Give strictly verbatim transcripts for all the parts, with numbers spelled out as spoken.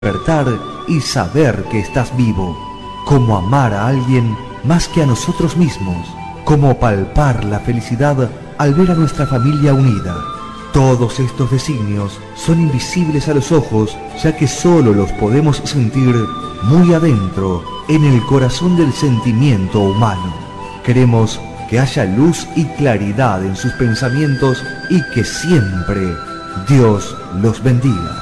despertar y saber que estás vivo, cómo amar a alguien más que a nosotros mismos, cómo palpar la felicidad al ver a nuestra familia unida. Todos estos designios son invisibles a los ojos, ya que solo los podemos sentir muy adentro, en el corazón del sentimiento humano. Queremos que haya luz y claridad en sus pensamientos y que siempre Dios los bendiga.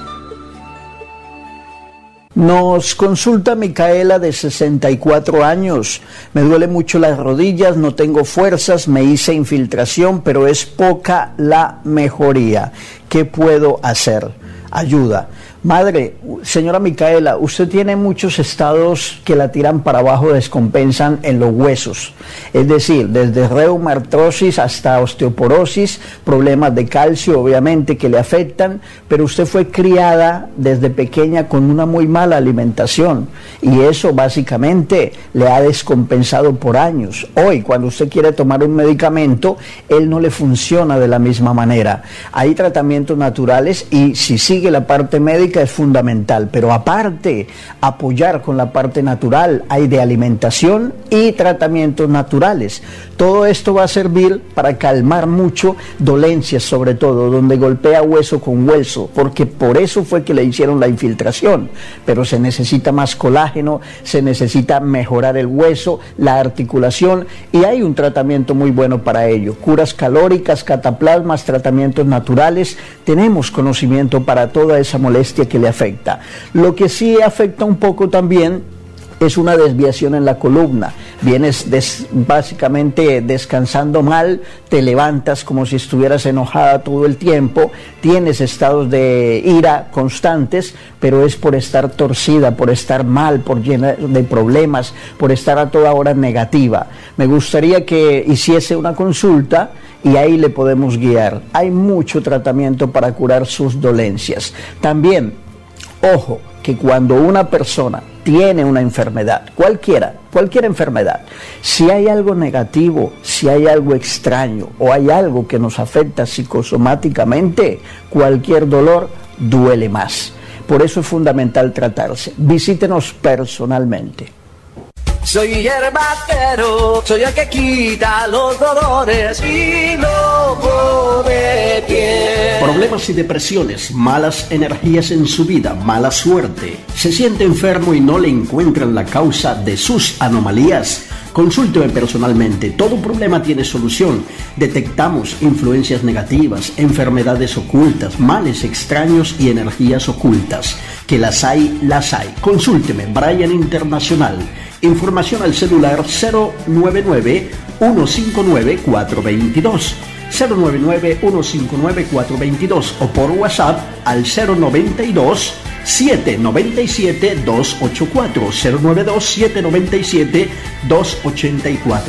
Nos consulta Micaela, de sesenta y cuatro años. Me duele mucho las rodillas, no tengo fuerzas, me hice infiltración, pero es poca la mejoría. ¿Qué puedo hacer? Ayuda. Madre, señora Micaela, usted tiene muchos estados que la tiran para abajo, descompensan en los huesos. Es decir, desde reumatortrosis hasta osteoporosis, problemas de calcio obviamente que le afectan, pero usted fue criada desde pequeña con una muy mala alimentación y eso básicamente le ha descompensado por años. Hoy, cuando usted quiere tomar un medicamento, él no le funciona de la misma manera. Hay tratamientos naturales y si sigue la parte médica es fundamental, pero aparte apoyar con la parte natural, hay de alimentación y tratamientos naturales. Todo esto va a servir para calmar mucho dolencias, sobre todo donde golpea hueso con hueso, porque por eso fue que le hicieron la infiltración, pero se necesita más colágeno, se necesita mejorar el hueso, la articulación, y hay un tratamiento muy bueno para ello. Curas calóricas, cataplasmas, tratamientos naturales, tenemos conocimiento para toda esa molestia que le afecta. Lo que sí afecta un poco también es una desviación en la columna. Vienes des, básicamente descansando mal, te levantas como si estuvieras enojada todo el tiempo, tienes estados de ira constantes, pero es por estar torcida, por estar mal, por llena de problemas, por estar a toda hora negativa. Me gustaría que hiciese una consulta y ahí le podemos guiar. Hay mucho tratamiento para curar sus dolencias. También, ojo, que cuando una persona tiene una enfermedad, cualquiera, cualquier enfermedad, si hay algo negativo, si hay algo extraño o hay algo que nos afecta psicosomáticamente, cualquier dolor duele más. Por eso es fundamental tratarse. Visítenos personalmente. Soy hierbatero, soy el que quita los dolores y no pone pie. Problemas y depresiones, malas energías en su vida, mala suerte. ¿Se siente enfermo y no le encuentran la causa de sus anomalías? Consúlteme personalmente, todo problema tiene solución. Detectamos influencias negativas, enfermedades ocultas, males extraños y energías ocultas. Que las hay, las hay. Consúlteme, Brian Internacional. Información al celular cero nueve nueve, uno cinco nueve, cuatro dos dos, cero nueve nueve, uno cinco nueve, cuatro dos dos o por WhatsApp al cero nueve dos, siete nueve siete, dos ocho cuatro, cero nueve dos, siete nueve siete, dos ocho cuatro.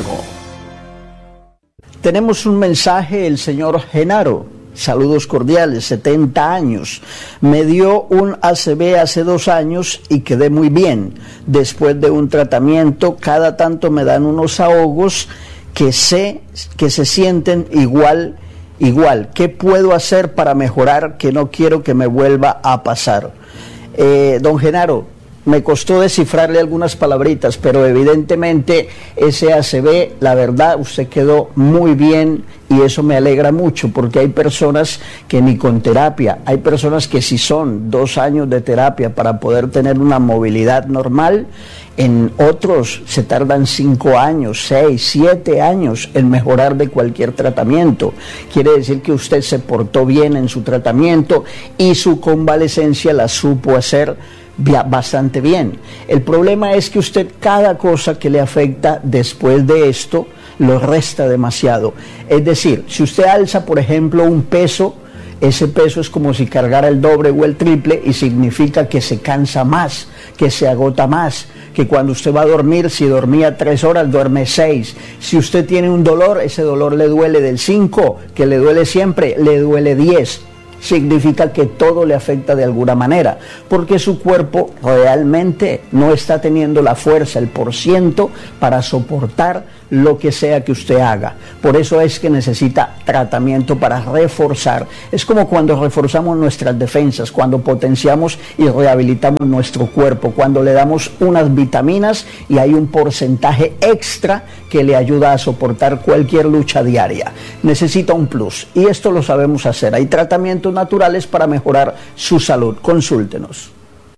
Tenemos un mensaje, el señor Genaro. Saludos cordiales, setenta años. Me dio un A C V hace dos años y quedé muy bien. Después de un tratamiento, cada tanto me dan unos ahogos que sé que se sienten igual, igual. ¿Qué puedo hacer para mejorar? Que no quiero que me vuelva a pasar. Eh, don Genaro, me costó descifrarle algunas palabritas, pero evidentemente ese A C V, la verdad, usted quedó muy bien y eso me alegra mucho, porque hay personas que ni con terapia, hay personas que si son dos años de terapia para poder tener una movilidad normal, en otros se tardan cinco años, seis, siete años en mejorar de cualquier tratamiento. Quiere decir que usted se portó bien en su tratamiento y su convalecencia la supo hacer bastante bien. El problema es que usted cada cosa que le afecta después de esto lo resta demasiado. Es decir, si usted alza, por ejemplo, un peso, ese peso es como si cargara el doble o el triple y significa que se cansa más, que se agota más, que cuando usted va a dormir, si dormía tres horas, duerme seis. Si usted tiene un dolor, ese dolor le duele del cinco, que le duele siempre, le duele diez. significa que todo le afecta de alguna manera, porque su cuerpo realmente no está teniendo la fuerza, el porciento para soportar lo que sea que usted haga. Por eso es que necesita tratamiento para reforzar. Es como cuando reforzamos nuestras defensas, cuando potenciamos y rehabilitamos nuestro cuerpo, cuando le damos unas vitaminas y hay un porcentaje extra que le ayuda a soportar cualquier lucha diaria. Necesita un plus y esto lo sabemos hacer. Hay tratamientos naturales para mejorar su salud. Consúltenos.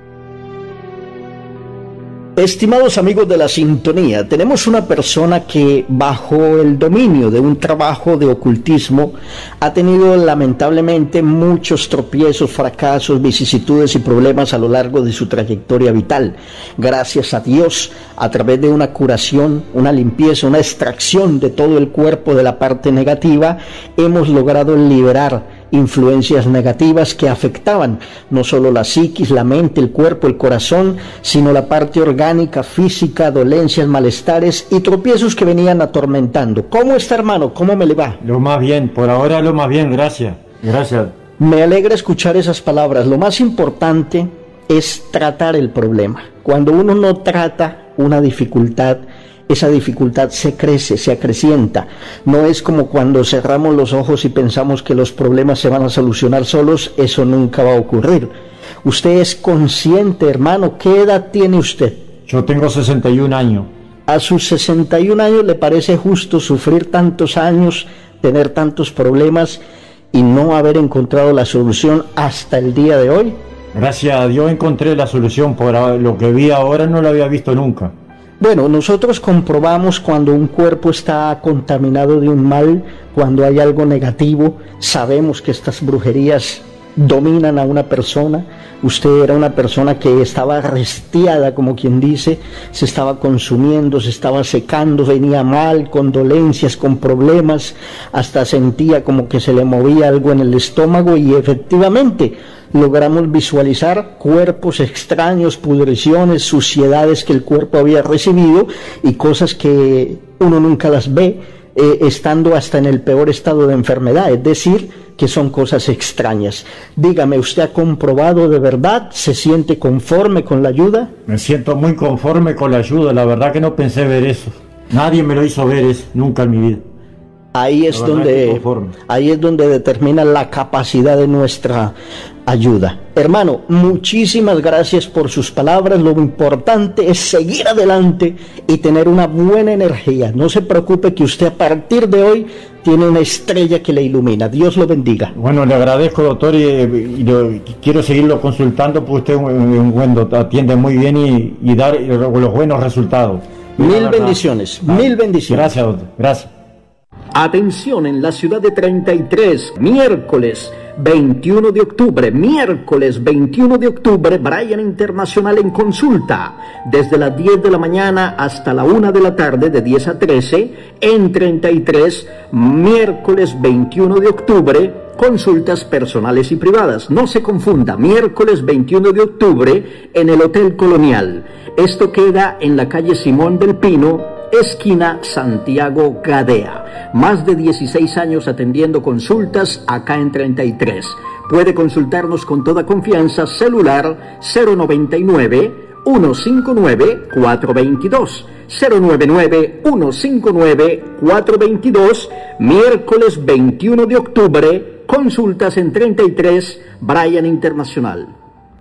Estimados amigos de la sintonía, tenemos una persona que bajo el dominio de un trabajo de ocultismo ha tenido lamentablemente muchos tropiezos, fracasos, vicisitudes y problemas a lo largo de su trayectoria vital. Gracias a Dios, a través de una curación, una limpieza, una extracción de todo el cuerpo de la parte negativa, hemos logrado liberar influencias negativas que afectaban no solo la psiquis, la mente, el cuerpo, el corazón, sino la parte orgánica, física, dolencias, malestares y tropiezos que venían atormentando. ¿Cómo está, hermano? ¿Cómo me le va? Lo más bien, por ahora lo más bien, gracias. Gracias. Me alegra escuchar esas palabras. Lo más importante es tratar el problema. Cuando uno no trata una dificultad, esa dificultad se crece, se acrecienta. No es como cuando cerramos los ojos y pensamos que los problemas se van a solucionar solos. Eso nunca va a ocurrir. Usted es consciente, hermano. ¿Qué edad tiene usted? Yo tengo sesenta y un años. ¿A sus sesenta y un años le parece justo sufrir tantos años, tener tantos problemas y no haber encontrado la solución hasta el día de hoy? Gracias a Dios encontré la solución. Por lo que vi ahora no lo había visto nunca. Bueno, nosotros comprobamos cuando un cuerpo está contaminado de un mal, cuando hay algo negativo. Sabemos que estas brujerías dominan a una persona. Usted era una persona que estaba restiada, como quien dice, se estaba consumiendo, se estaba secando, venía mal, con dolencias, con problemas, hasta sentía como que se le movía algo en el estómago y efectivamente logramos visualizar cuerpos extraños, pudriciones, suciedades que el cuerpo había recibido y cosas que uno nunca las ve, eh, estando hasta en el peor estado de enfermedad, es decir, que son cosas extrañas. Dígame, ¿usted ha comprobado de verdad? ¿Se siente conforme con la ayuda? Me siento muy conforme con la ayuda, la verdad que no pensé ver eso. Nadie me lo hizo ver eso, nunca en mi vida. Ahí es donde, ahí es donde determina la capacidad de nuestra ayuda. Hermano, muchísimas gracias por sus palabras. Lo importante es seguir adelante y tener una buena energía. No se preocupe que usted a partir de hoy tiene una estrella que le ilumina. Dios lo bendiga. Bueno, le agradezco, doctor, y, y, lo, y quiero seguirlo consultando porque usted es un, un buen doctor, atiende muy bien y, y dar los buenos resultados. Mil bendiciones, ah, mil bendiciones. Gracias, doctor. Gracias. Atención, en la ciudad de treinta y tres, miércoles veintiuno de octubre, miércoles veintiuno de octubre, Brian Internacional en consulta, desde las diez de la mañana hasta la una de la tarde, de diez a trece, en treinta y tres, miércoles veintiuno de octubre, consultas personales y privadas. No se confunda, miércoles veintiuno de octubre, en el Hotel Colonial. Esto queda en la calle Simón del Pino, esquina Santiago Gadea. Más de dieciséis años atendiendo consultas acá en treinta y tres. Puede consultarnos con toda confianza. Celular cero noventa y nueve, ciento cincuenta y nueve, cuatrocientos veintidós. cero noventa y nueve, ciento cincuenta y nueve, cuatrocientos veintidós. Miércoles veintiuno de octubre, consultas en treinta y tres, Brian Internacional.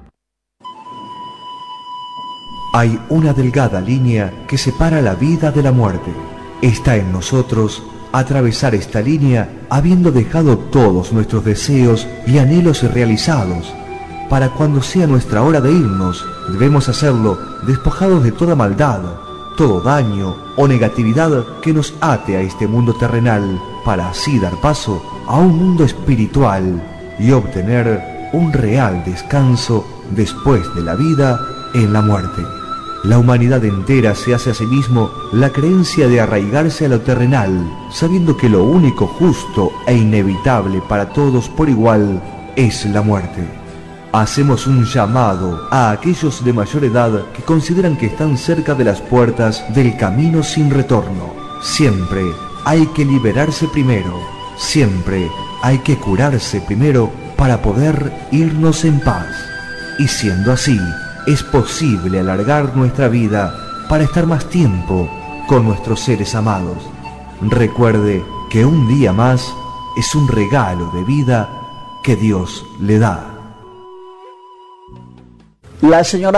Hay una delgada línea que separa la vida de la muerte. Está en nosotros atravesar esta línea habiendo dejado todos nuestros deseos y anhelos realizados. Para cuando sea nuestra hora de irnos, debemos hacerlo despojados de toda maldad, todo daño o negatividad que nos ate a este mundo terrenal, para así dar paso a un mundo espiritual y obtener un real descanso después de la vida en la muerte. La humanidad entera se hace a sí mismo la creencia de arraigarse a lo terrenal, sabiendo que lo único justo e inevitable para todos por igual es la muerte. Hacemos un llamado a aquellos de mayor edad que consideran que están cerca de las puertas del camino sin retorno. Siempre hay que liberarse primero, siempre hay que curarse primero para poder irnos en paz. Y siendo así, es posible alargar nuestra vida para estar más tiempo con nuestros seres amados. Recuerde que un día más es un regalo de vida que Dios le da. La señora